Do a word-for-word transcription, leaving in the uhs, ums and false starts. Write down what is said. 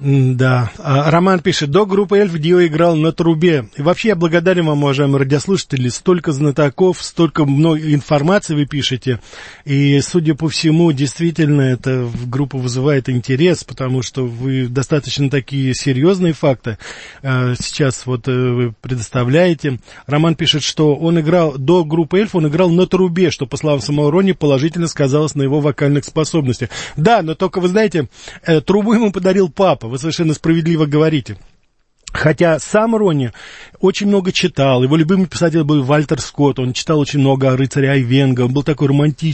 Да. Роман пишет, до группы Эльф Дио играл на трубе. И вообще я благодарен вам, уважаемые радиослушатели, столько знатоков, столько много информации вы пишете. И, судя по всему, действительно, эта группа вызывает интерес, потому что вы достаточно такие серьезные факты сейчас вот вы предоставляете. Роман пишет, что он играл, до группы Эльф он играл на трубе, что, по словам самого Ронни, положительно сказалось на его вокальных способностях. Да, но только, вы знаете, трубу ему подарил папа. Вы совершенно справедливо говорите. Хотя сам Ронни очень много читал. Его любимый писатель был Вальтер Скотт. Он читал очень много о рыцаре Айвенго. Он был такой романтичный